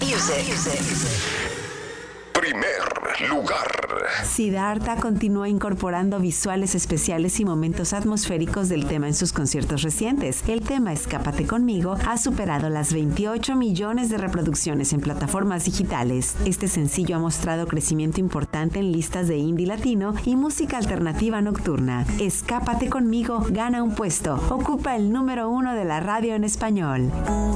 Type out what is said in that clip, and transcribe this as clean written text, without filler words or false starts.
Primer lugar. Siddhartha continúa incorporando visuales especiales y momentos atmosféricos del tema en sus conciertos recientes. El tema Escápate conmigo ha superado las 28 millones de reproducciones en plataformas digitales. Este sencillo ha mostrado crecimiento importante en listas de indie latino y música alternativa nocturna. Escápate conmigo gana un puesto, ocupa el número 1 de la radio en español.